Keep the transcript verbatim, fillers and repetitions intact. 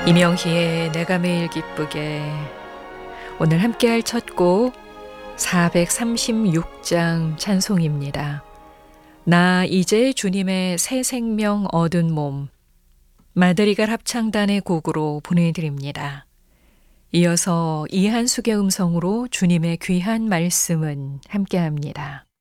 이명희의 내가 매일 기쁘게. 오늘 함께할 첫 곡 사백삼십육 장 찬송입니다. 나 이제 주님의 새 생명 얻은 몸, 마드리갈 합창단의 곡으로 보내드립니다. 이어서 이한숙의 음성으로 주님의 귀한 말씀은 함께합니다.